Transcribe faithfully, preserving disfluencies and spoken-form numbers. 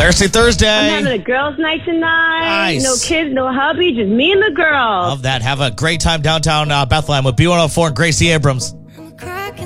Thirsty Thursday. I'm having a girls' night tonight. Nice. No kids, no hubby, just me and the girls. Love that. Have a great time downtown uh, Bethlehem with B one oh four and Gracie Abrams.